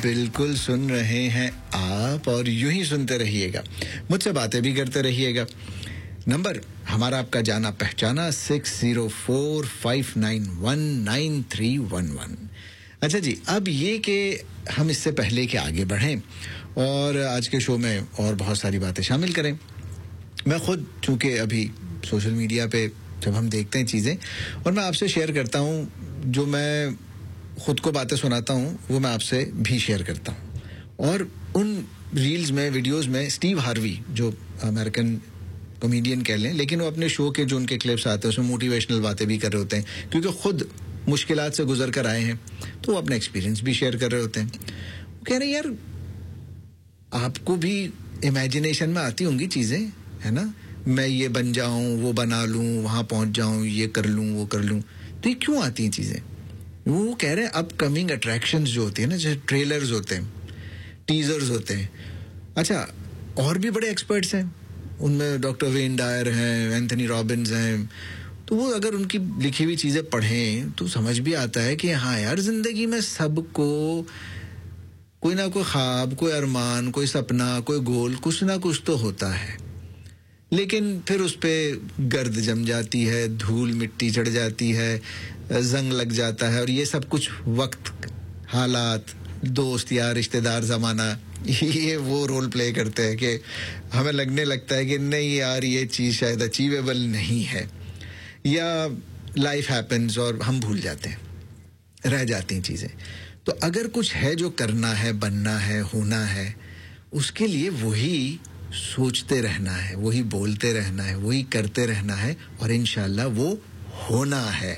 بالکل सुन रहे हैं आप और यूं ही सुनते रहिएगा, मुझसे बातें भी करते रहिएगा. नंबर हमारा आपका जाना पहचाना 6045919311. अच्छा जी, अब ये कि हम इससे पहले कि आगे बढ़ें और आज के शो में और बहुत सारी बातें शामिल करें, मैं खुद चूँकि अभी सोशल मीडिया पे जब हम देखते हैं चीज़ें और मैं आपसे शेयर करता हूँ, जो मैं खुद को बातें सुनाता हूँ वो मैं आपसे भी शेयर करता हूँ. और उन रील्स में, वीडियोस में स्टीव हार्वी, जो अमेरिकन कॉमेडियन कह लें, लेकिन वो अपने शो के जो उनके क्लिप्स आते हैं उसमें मोटिवेशनल बातें भी कर रहे होते हैं, क्योंकि खुद मुश्किलात से गुजर कर आए हैं, तो वो अपना एक्सपीरियंस भी शेयर कर रहे होते हैं. वो कह रहे हैं, यार आपको भी इमेजिनेशन में आती होंगी चीज़ें, है ना, मैं ये बन जाऊं, वो बना लूं, वहाँ पहुँच जाऊं, ये कर लूं, वो कर लूं. तो ये क्यों आती हैं चीज़ें? वो कह रहे हैं अपकमिंग अट्रैक्शंस जो होती है ना, जैसे ट्रेलर्स होते हैं, टीजर्स होते हैं. अच्छा, और भी बड़े एक्सपर्ट्स हैं उनमें, डॉक्टर वेन डायर हैं, एंथनी रॉबिन्स हैं, तो वो अगर उनकी लिखी हुई चीज़ें पढ़ें तो समझ भी आता है कि हाँ यार, ज़िंदगी में सबको कोई ना कोई ख्वाब, कोई अरमान, कोई सपना, कोई गोल, कुछ ना कुछ तो होता है. लेकिन फिर उस पर गर्द जम जाती है, धूल मिट्टी चढ़ जाती है, जंग लग जाता है, और ये सब कुछ वक्त, हालात, दोस्त यार, रिश्तेदार, ज़माना, ये वो रोल प्ले करते हैं कि हमें लगने लगता है कि नहीं यार, ये चीज़ शायद अचीवेबल नहीं है, या लाइफ हैपन्स और हम भूल जाते हैं, रह जाती हैं चीज़ें. तो अगर कुछ है जो करना है, बनना है, होना है, उसके लिए वही सोचते रहना है, वही बोलते रहना है, वही करते रहना है, और इंशाल्लाह वो होना है.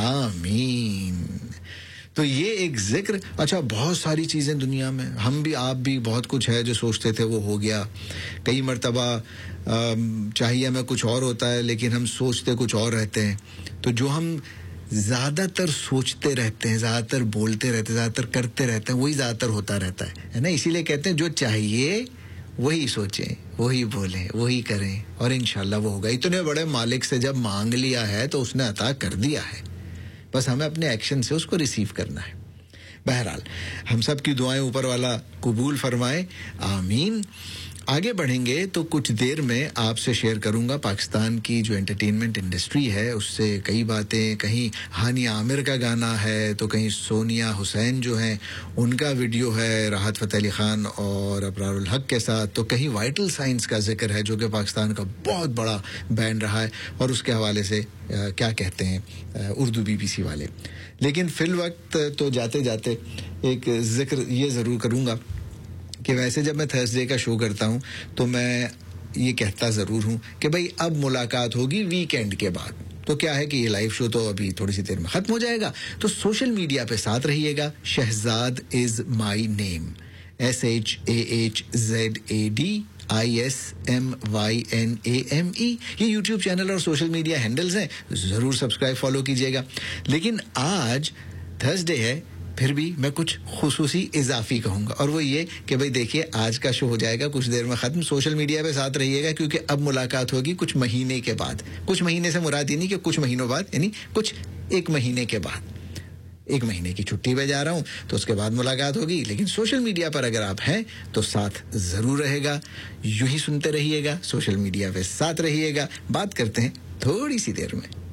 आमीन. तो ये एक जिक्र. अच्छा, बहुत सारी चीज़ें दुनिया में, हम भी, आप भी, बहुत कुछ है जो सोचते थे वो हो गया. कई मर्तबा चाहिए हमें कुछ और होता है, लेकिन हम सोचते कुछ और रहते हैं. तो जो हम ज़्यादातर सोचते रहते हैं, ज़्यादातर बोलते रहते हैं, ज़्यादातर करते रहते हैं, वही ज़्यादातर होता रहता है ना. इसीलिए कहते हैं जो चाहिए वही सोचें, वही बोलें, वही करें, और इंशाल्लाह वो होगा. इतने बड़े मालिक से जब मांग लिया है तो उसने अता कर दिया है, बस हमें अपने एक्शन से उसको रिसीव करना है. बहरहाल, हम सब की दुआएं ऊपर वाला कबूल फरमाए. आमीन. आगे बढ़ेंगे तो कुछ देर में आपसे शेयर करूंगा पाकिस्तान की जो एंटरटेनमेंट इंडस्ट्री है उससे कई बातें. कहीं हानिया आमिर का गाना है, तो कहीं सोनिया हुसैन जो हैं उनका वीडियो है राहत फ़तेह अली खान और अबरारुल हक के साथ, तो कहीं वाइटल साइंस का जिक्र है जो कि पाकिस्तान का बहुत बड़ा बैंड रहा है, और उसके हवाले से क्या कहते हैं उर्दू BBC वाले. लेकिन फिल वक्त तो जाते जाते एक जिक्र ये ज़रूर करूँगा कि वैसे जब मैं थर्सडे का शो करता हूँ तो मैं ये कहता ज़रूर हूँ कि भाई अब मुलाकात होगी वीकेंड के बाद. तो क्या है कि ये लाइव शो तो अभी थोड़ी सी देर में ख़त्म हो जाएगा, तो सोशल मीडिया पे साथ रहिएगा. Shahzad is my name, SHAHZADISMYNAME, ये यूट्यूब चैनल और सोशल मीडिया हैंडल्स हैं, ज़रूर सब्सक्राइब फॉलो कीजिएगा. लेकिन आज थर्सडे है, फिर भी मैं कुछ खुसूसी इजाफी कहूँगा, और वो ये कि भाई देखिए, आज का शो हो जाएगा कुछ देर में ख़त्म. सोशल मीडिया पे साथ रहिएगा, क्योंकि अब मुलाकात होगी कुछ महीने के बाद. कुछ महीने से मुराद ये नहीं कि कुछ महीनों बाद, यानी कुछ एक महीने के बाद. 1 महीने की छुट्टी पे जा रहा हूँ तो उसके बाद मुलाकात होगी. लेकिन सोशल मीडिया पर अगर आप हैं तो साथ ज़रूर रहेगा. यूं ही सुनते रहिएगा, सोशल मीडिया पे साथ रहिएगा. बात करते हैं थोड़ी सी देर में.